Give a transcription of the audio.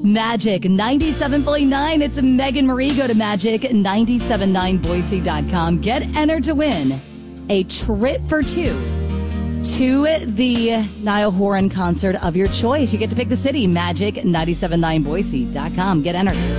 Magic 97.9. It's Megan Marie. Go to magic979boise.com. Get entered to win a trip for two to the Niall Horan concert of your choice. You get to pick the city. Magic979boise.com. Get entered.